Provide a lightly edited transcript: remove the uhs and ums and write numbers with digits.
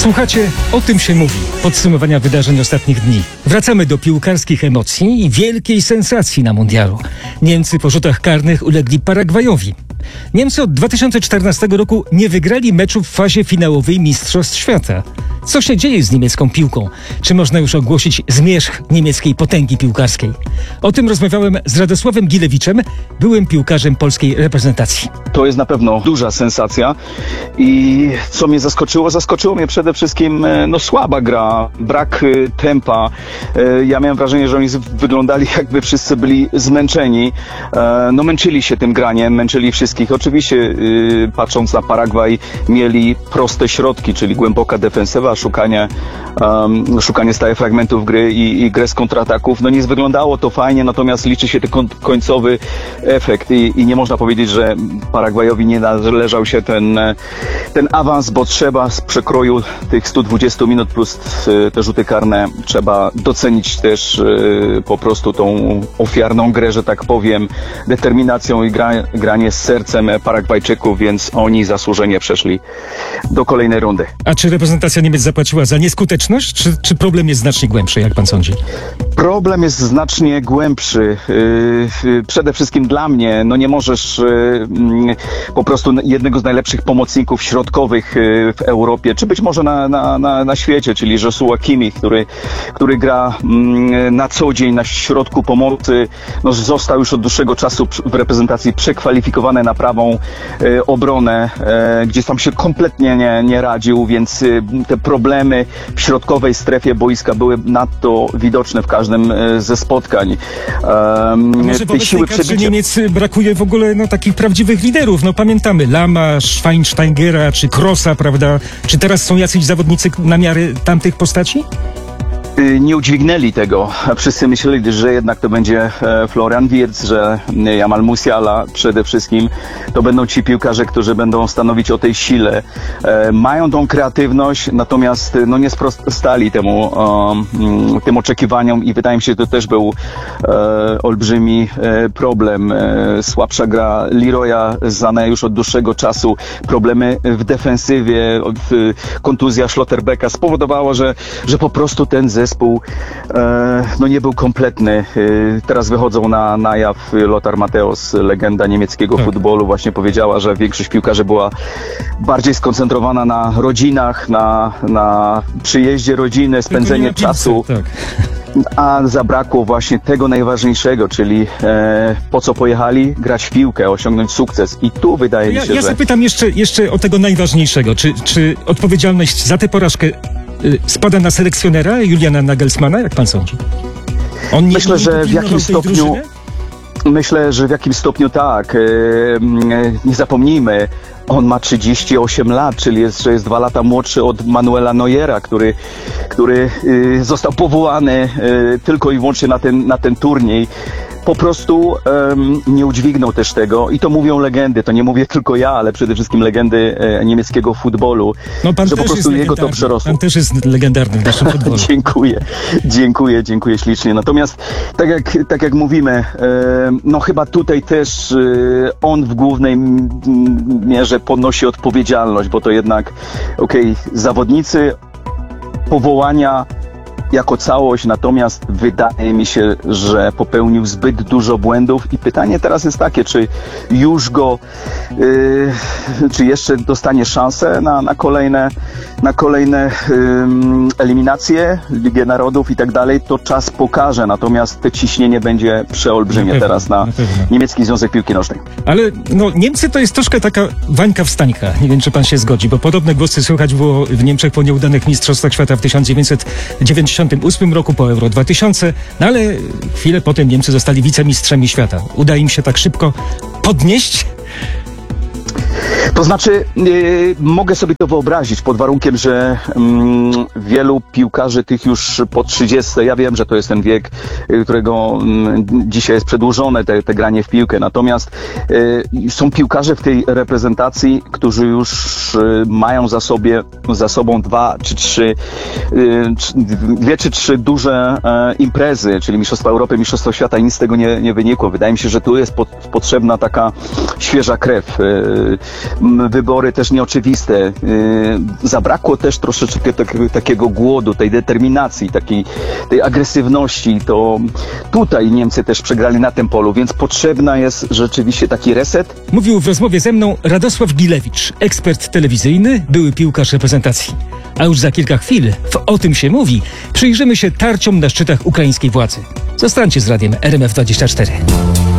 Słuchacie, o tym się mówi. Podsumowania wydarzeń ostatnich dni. Wracamy do piłkarskich emocji i wielkiej sensacji na mundialu. Niemcy po rzutach karnych ulegli Paragwajowi. Niemcy od 2014 roku nie wygrali meczu w fazie finałowej Mistrzostw Świata. Co się dzieje z niemiecką piłką? Czy można już ogłosić zmierzch niemieckiej potęgi piłkarskiej? O tym rozmawiałem z Radosławem Gilewiczem, byłym piłkarzem polskiej reprezentacji. To jest na pewno duża sensacja i co mnie zaskoczyło? Zaskoczyło mnie przede wszystkim słaba gra, brak tempa. Ja miałem wrażenie, że oni wyglądali jakby wszyscy byli zmęczeni. Męczyli się tym graniem, męczyli wszystkich. Oczywiście patrząc na Paragwaj mieli proste środki, czyli głęboka defensywa, szukanie stałych fragmentów gry i grę z kontrataków. Nie wyglądało to fajnie, natomiast liczy się ten końcowy efekt i nie można powiedzieć, że Paragwajowi nie należał się ten awans, bo trzeba z przekroju tych 120 minut plus te rzuty karne trzeba docenić też po prostu tą ofiarną grę, że tak powiem, determinacją i granie z sercem Paragwajczyków, więc oni zasłużenie przeszli do kolejnej rundy. A czy reprezentacja Niemiec zapłaciła za nieskuteczność, czy problem jest znacznie głębszy, jak pan sądzi? Problem jest znacznie głębszy. Przede wszystkim dla mnie, nie możesz po prostu jednego z najlepszych pomocników środkowych w Europie, czy być może na świecie, czyli Joshua Kimmich, który gra na co dzień na środku pomocy, został już od dłuższego czasu w reprezentacji przekwalifikowany na prawą obronę, gdzie tam się kompletnie nie radził, więc te problemy w środkowej strefie boiska były nadto widoczne w każdym ze spotkań. Może wobec tej kadrze Niemiec brakuje w ogóle takich prawdziwych liderów. Pamiętamy Lama, Schweinsteigera czy Krosa, prawda? Czy teraz są jacyś zawodnicy na miarę tamtych postaci? Nie udźwignęli tego. Wszyscy myśleli, że jednak to będzie Florian Wirtz, że Jamal Musiala przede wszystkim. To będą ci piłkarze, którzy będą stanowić o tej sile. Mają tą kreatywność, natomiast nie sprostali tym oczekiwaniom i wydaje mi się, że to też był olbrzymi problem. Słabsza gra Leroya Sané już od dłuższego czasu. Problemy w defensywie, kontuzja Schlotterbecka spowodowała, że po prostu ten zespół nie był kompletny. Teraz wychodzą na jaw. Lothar Matthäus, legenda niemieckiego futbolu, właśnie powiedziała, że większość piłkarzy była bardziej skoncentrowana na rodzinach, na przyjeździe rodziny, spędzenie czasu. A zabrakło właśnie tego najważniejszego, czyli po co pojechali? Grać w piłkę, osiągnąć sukces. I tu wydaje mi się, że... Ja zapytam jeszcze o tego najważniejszego. Czy odpowiedzialność za tę porażkę spada na selekcjonera Juliana Nagelsmana, jak pan sądzi? Myślę, że w jakimś stopniu tak. Nie zapomnijmy, on ma 38 lat, czyli jest 2 lata młodszy od Manuela Neuera, który został powołany tylko i wyłącznie na ten turniej. Po prostu nie udźwignął też tego i to mówią legendy, to nie mówię tylko ja, ale przede wszystkim legendy niemieckiego futbolu, że po prostu jego to przerosło. Pan też jest legendarny w naszym futbolu. Dziękuję ślicznie. Natomiast tak jak mówimy, chyba tutaj też on w głównej mierze ponosi odpowiedzialność, bo to jednak zawodnicy, powołania jako całość, natomiast wydaje mi się, że popełnił zbyt dużo błędów i pytanie teraz jest takie, czy już czy jeszcze dostanie szansę na kolejne eliminacje, Ligę Narodów i tak dalej, to czas pokaże, natomiast to ciśnienie będzie przeolbrzymie teraz na Niemiecki Związek Piłki Nożnej. Ale Niemcy to jest troszkę taka Wańka wstańka, nie wiem, czy pan się zgodzi, bo podobne głosy słychać było w Niemczech po nieudanych Mistrzostwach Świata w 1998 roku, po Euro 2000, ale chwilę potem Niemcy zostali wicemistrzami świata. Uda im się tak szybko podnieść? To znaczy, mogę sobie to wyobrazić pod warunkiem, że wielu piłkarzy tych już po 30, ja wiem, że to jest ten wiek, którego dzisiaj jest przedłużone, te granie w piłkę, natomiast są piłkarze w tej reprezentacji, którzy już mają za sobą dwie czy trzy duże imprezy, czyli Mistrzostwa Europy, Mistrzostwa Świata i nic z tego nie wynikło. Wydaje mi się, że tu jest potrzebna taka świeża krew. wybory też nieoczywiste. Zabrakło też troszeczkę takiego głodu, tej determinacji, tej agresywności. To tutaj Niemcy też przegrali na tym polu, więc potrzebna jest rzeczywiście taki reset. Mówił w rozmowie ze mną Radosław Gilewicz, ekspert telewizyjny, były piłkarz reprezentacji. A już za kilka chwil, O tym się mówi, przyjrzymy się tarciom na szczytach ukraińskiej władzy. Zostańcie z radiem RMF24.